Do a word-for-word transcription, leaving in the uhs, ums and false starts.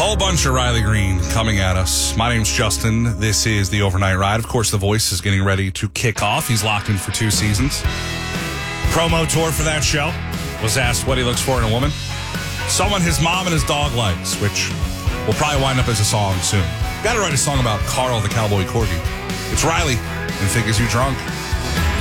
whole bunch of Riley Green coming at us. My name's Justin. This is the Overnight Ride. Of course, The Voice is getting ready to kick off. He's locked in for two seasons. Promo tour for that show. Was asked what he looks for in a woman. Someone his mom and his dog likes, which will probably wind up as a song soon. Got to write a song about Carl the Cowboy Corgi. It's Riley and Think Is You Drunk.